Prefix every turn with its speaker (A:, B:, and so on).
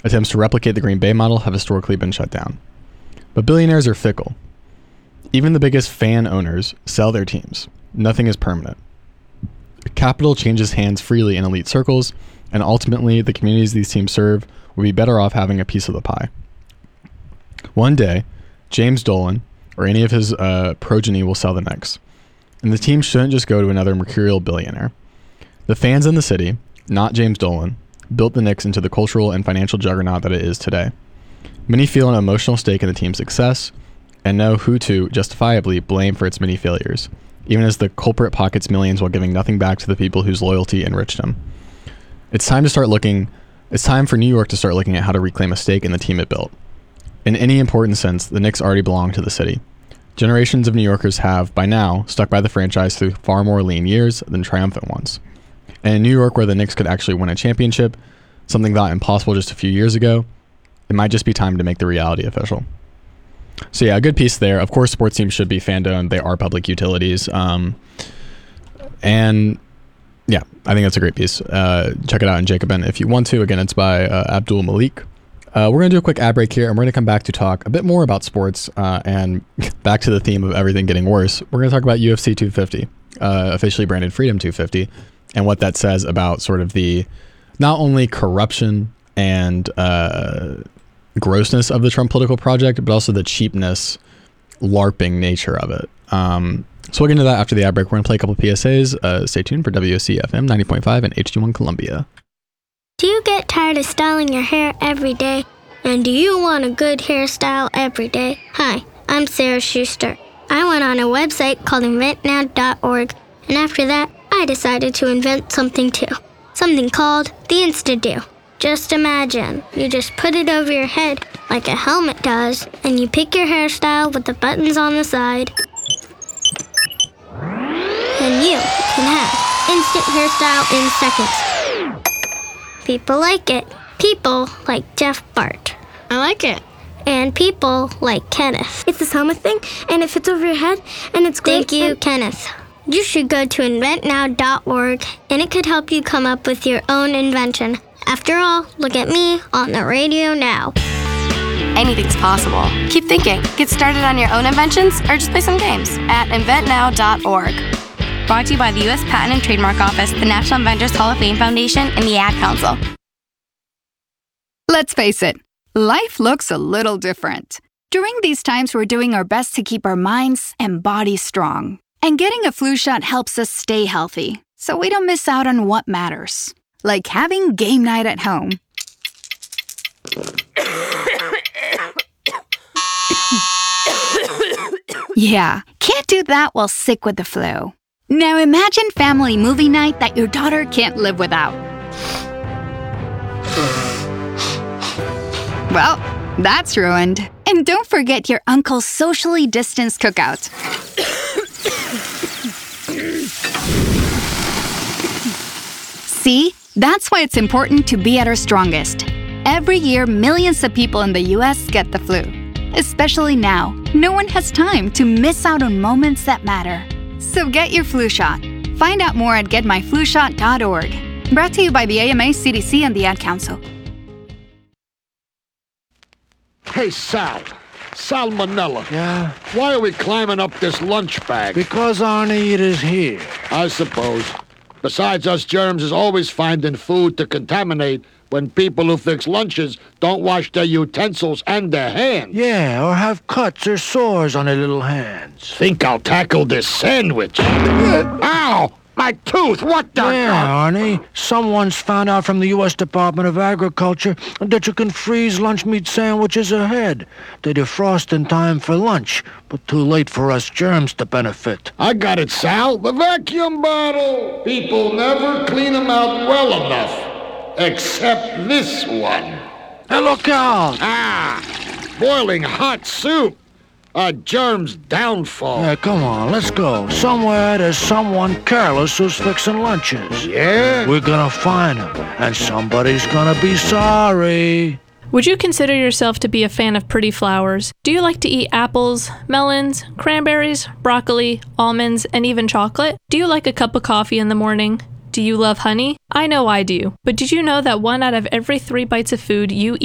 A: Attempts to replicate the Green Bay model have historically been shut down. But billionaires are fickle. Even the biggest fan owners sell their teams. Nothing is permanent. Capital changes hands freely in elite circles, and ultimately the communities these teams serve will be better off having a piece of the pie. One day, James Dolan or any of his progeny will sell the Knicks, and the team shouldn't just go to another mercurial billionaire. The fans in the city, not James Dolan, built the Knicks into the cultural and financial juggernaut that it is today. Many feel an emotional stake in the team's success and know who to justifiably blame for its many failures, even as the culprit pockets millions while giving nothing back to the people whose loyalty enriched him. It's time for New York to start looking at how to reclaim a stake in the team it built. In any important sense, the Knicks already belong to the city. Generations of New Yorkers have, by now, stuck by the franchise through far more lean years than triumphant ones. And in New York, where the Knicks could actually win a championship, something thought impossible just a few years ago, it might just be time to make the reality official. So yeah, a good piece there. Of course, sports teams should be fan-owned. They are public utilities. And yeah, I think that's a great piece. Check it out in Jacobin if you want to. Again, it's by Abdul Malik. We're going to do a quick ad break here, and we're going to come back to talk a bit more about sports and back to the theme of everything getting worse. We're going to talk about UFC 250, officially branded Freedom 250, and what that says about sort of the not only corruption and grossness of the Trump political project, but also the cheapness, LARPing nature of it. So we'll get into that after the ad break. We're going to play a couple of PSAs. Stay tuned for WOC FM 90.5 and HD1 Columbia.
B: Do you get tired of styling your hair every day? And do you want a good hairstyle every day? Hi, I'm Sarah Schuster. I went on a website called inventnow.org, and after that, I decided to invent something too. Something called the Insta-Do. Just imagine, you just put it over your head like a helmet does, and you pick your hairstyle with the buttons on the side. And you can have instant hairstyle in seconds. People like it. People like Jeff Bart.
C: I like it.
B: And people like Kenneth.
C: It's this helmet thing, and it fits over your head, and it's great.
B: Thank you, Kenneth. You should go to inventnow.org, and it could help you come up with your own invention. After all, look at me on the radio now.
D: Anything's possible. Keep thinking. Get started on your own inventions or just play some games at inventnow.org. Brought to you by the U.S. Patent and Trademark Office, the National Inventors Hall of Fame Foundation, and the Ad Council.
E: Let's face it, life looks a little different. During these times, we're doing our best to keep our minds and bodies strong. And getting a flu shot helps us stay healthy, so we don't miss out on what matters. Like having game night at home. Yeah, can't do that while sick with the flu. Now imagine family movie night that your daughter can't live without. Well, that's ruined. And don't forget your uncle's socially distanced cookout. See? That's why it's important to be at our strongest. Every year, millions of people in the U.S. get the flu. Especially now, no one has time to miss out on moments that matter. So get your flu shot. Find out more at getmyflushot.org. Brought to you by the AMA, CDC, and the Ad Council.
F: Hey, Sal. Salmonella.
G: Yeah?
F: Why are we climbing up this lunch bag?
G: Because Arnie, it is here.
F: I suppose. Besides, us germs is always finding food to contaminate when people who fix lunches don't wash their utensils and their hands.
G: Yeah, or have cuts or sores on their little hands.
F: Think I'll tackle this sandwich. Ow! My tooth! What the...
G: Yeah, Arnie. Someone's found out from the U.S. Department of Agriculture that you can freeze lunch meat sandwiches ahead. They defrost in time for lunch, but too late for us germs to benefit.
F: I got it, Sal. The vacuum bottle. People never clean them out well enough. Except this one.
G: Hey, look out!
F: Ah! Boiling hot soup. A germ's downfall.
G: Yeah, come on, let's go. Somewhere there's someone careless who's fixing lunches.
F: Yeah?
G: We're gonna find him, and somebody's gonna be sorry.
H: Would you consider yourself to be a fan of pretty flowers? Do you like to eat apples, melons, cranberries, broccoli, almonds, and even chocolate? Do you like a cup of coffee in the morning? Do you love honey? I know I do. But did you know that 1 out of every 3 bites of food you eat